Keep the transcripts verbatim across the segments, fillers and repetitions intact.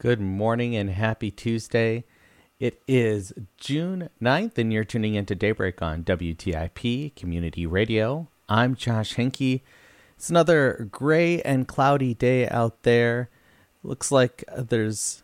Good morning and happy Tuesday. It is June ninth and you're tuning into Daybreak on W T I P Community Radio. I'm Josh Henke. It's another gray and cloudy day out there. Looks like there's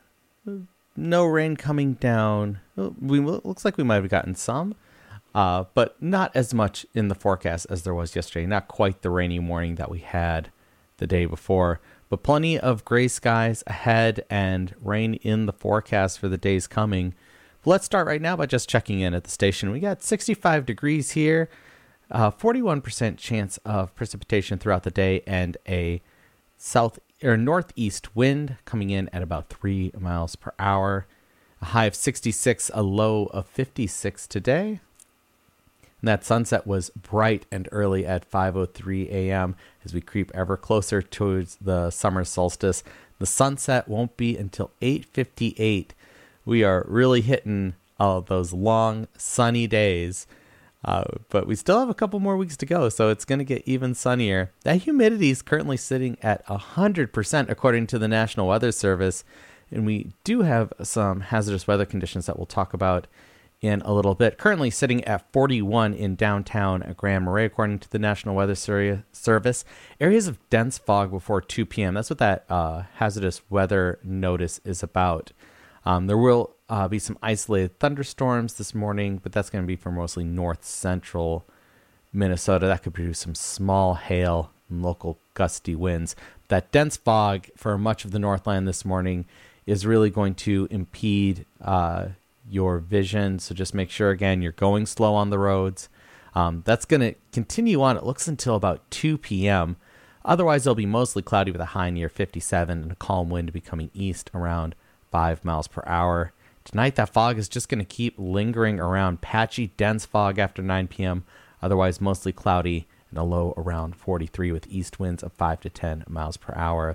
no rain coming down. We looks like we might have gotten some, uh, but not as much in the forecast as there was yesterday. Not quite the rainy morning that we had the day before. But plenty of gray skies ahead and rain in the forecast for the days coming. Let's start right now by just checking in at the station. We got sixty-five degrees here, uh, forty-one percent chance of precipitation throughout the day, and a south or northeast wind coming in at about three miles per hour. A high of sixty-six, a low of fifty-six today. And that sunset was bright and early at five oh three a.m. as we creep ever closer towards the summer solstice. The sunset won't be until eight fifty-eight. We are really hitting all those long, sunny days. Uh, but we still have a couple more weeks to go, so it's going to get even sunnier. That humidity is currently sitting at one hundred percent according to the National Weather Service. And we do have some hazardous weather conditions that we'll talk about in a little bit. Currently sitting at forty-one in downtown Grand Marais, according to the National Weather Sur- Service. Areas of dense fog before two p.m. That's what that uh, hazardous weather notice is about. Um, there will uh, be some isolated thunderstorms this morning, but that's going to be for mostly north central Minnesota. That could produce some small hail and local gusty winds. That dense fog for much of the Northland this morning is really going to impede uh, your vision. So just make sure, again, you're going slow on the roads. Um, that's going to continue on, it looks, until about two p.m. Otherwise, it'll be mostly cloudy with a high near fifty-seven and a calm wind becoming east around five miles per hour. Tonight, that fog is just going to keep lingering around. Patchy, dense fog after nine p.m. Otherwise, mostly cloudy and a low around forty-three with east winds of five to ten miles per hour.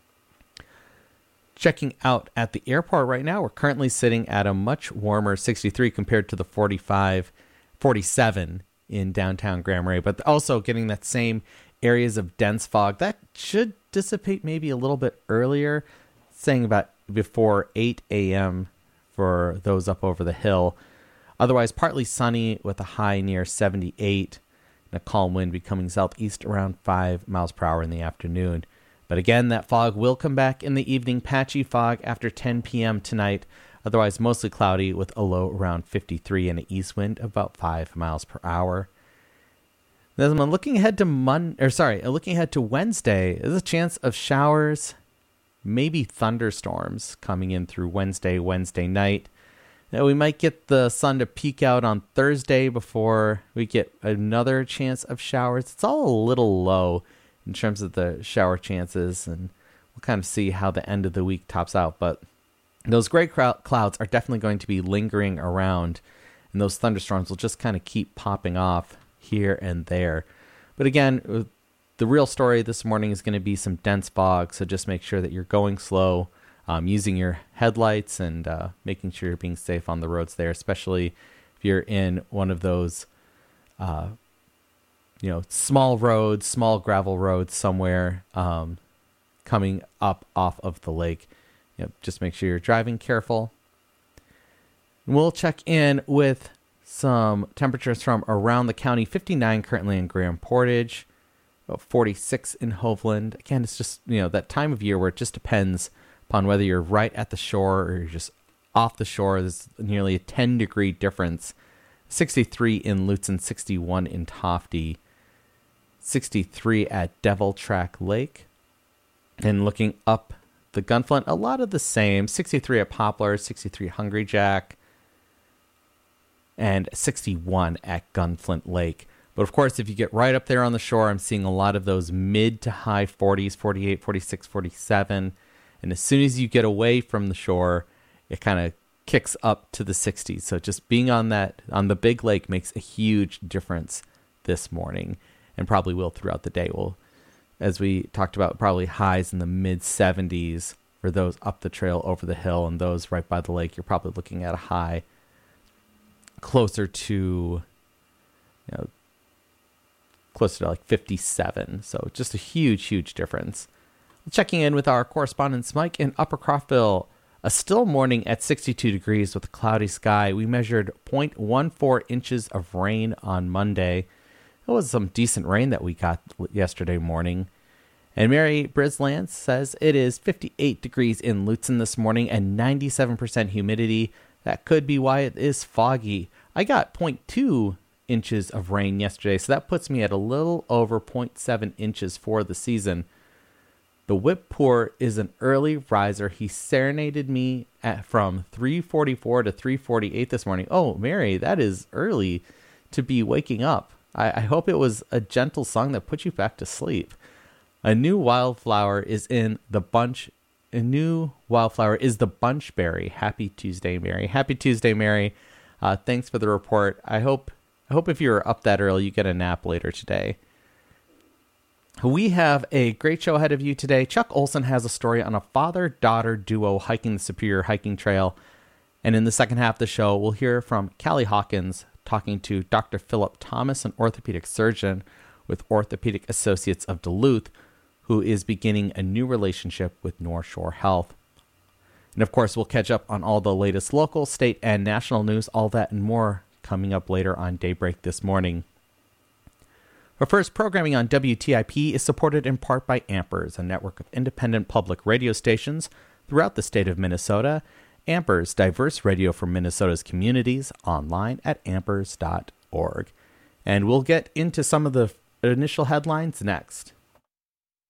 Checking out at the airport right now, we're currently sitting at a much warmer sixty-three compared to the forty-five, forty-seven in downtown Grand Marais, but also getting that same areas of dense fog. That should dissipate maybe a little bit earlier, saying about before eight a.m. for those up over the hill. Otherwise, partly sunny with a high near seventy-eight and a calm wind becoming southeast around five miles per hour in the afternoon. But again, that fog will come back in the evening. Patchy fog after ten p.m. tonight. Otherwise, mostly cloudy with a low around fifty-three and an east wind of about five miles per hour. Then I'm looking ahead to Mon, or sorry, looking ahead to Wednesday. There's a chance of showers, maybe thunderstorms coming in through Wednesday, Wednesday night. Now, we might get the sun to peek out on Thursday before we get another chance of showers. It's all a little low in terms of the shower chances, and we'll kind of see how the end of the week tops out. But those gray crowd clouds are definitely going to be lingering around, and those thunderstorms will just kind of keep popping off here and there. But again, the real story this morning is going to be some dense fog, so just make sure that you're going slow, um, using your headlights, and uh, making sure you're being safe on the roads there, especially if you're in one of those uh, you know, small roads, small gravel roads somewhere um, coming up off of the lake. You know, just make sure you're driving careful. And we'll check in with some temperatures from around the county. fifty-nine currently in Grand Portage, about forty-six in Hovland. Again, it's just, you know, that time of year where it just depends upon whether you're right at the shore or you're just off the shore. There's nearly a ten degree difference. sixty-three in Lutsen, sixty-one in Tofty, sixty-three at Devil Track Lake. And looking up the Gunflint, a lot of the same. sixty-three at Poplar, sixty-three Hungry Jack, and sixty-one at Gunflint Lake. But of course, if you get right up there on the shore, I'm seeing a lot of those mid to high forties, forty-eight, forty-six, forty-seven. And as soon as you get away from the shore, it kind of kicks up to the sixties. So just being on that, on the big lake makes a huge difference this morning, and probably will throughout the day. We'll, as we talked about, probably highs in the mid seventies for those up the trail over the hill, and those right by the lake, you're probably looking at a high closer to, you know, closer to like fifty-seven. So just a huge, huge difference. Checking in with our correspondent Mike in Upper Crofteville. A still morning at sixty-two degrees with a cloudy sky. We measured zero point one four inches of rain on Monday. It was some decent rain that we got yesterday morning. And Mary Brisland says it is fifty-eight degrees in Lutsen this morning and ninety-seven percent humidity. That could be why it is foggy. I got zero point two inches of rain yesterday, so that puts me at a little over zero point seven inches for the season. The Whip Poor is an early riser. He serenaded me at from three forty-four to three forty-eight this morning. Oh, Mary, that is early to be waking up. I, I hope it was a gentle song that put you back to sleep. A new wildflower is in the bunch. A new wildflower is the bunchberry. Happy Tuesday, Mary. Happy Tuesday, Mary. Uh, thanks for the report. I hope I hope if you're up that early, you get a nap later today. We have a great show ahead of you today. Chuck Olson has a story on a father-daughter duo hiking the Superior Hiking Trail. And in the second half of the show, we'll hear from Callie Hawkins talking to Doctor Philip Thomas, an orthopedic surgeon with Orthopedic Associates of Duluth, who is beginning a new relationship with North Shore Health. And of course, we'll catch up on all the latest local, state, and national news, all that and more coming up later on Daybreak this morning. Our first programming on W T I P is supported in part by Ampers, a network of independent public radio stations throughout the state of Minnesota. Ampers, diverse radio for Minnesota's communities, online at ampers dot org. And we'll get into some of the initial headlines next.